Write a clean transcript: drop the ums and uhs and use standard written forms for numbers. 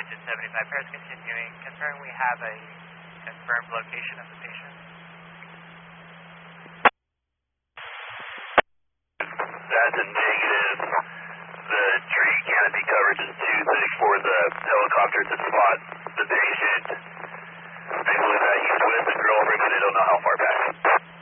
Engine 75, Paris continuing. Confirm we have a confirmed location of the patient. That's a negative. The tree canopy coverage is too thick for the helicopter to spot the patient. They believe that he's with his girlfriend, but they don't know how far back.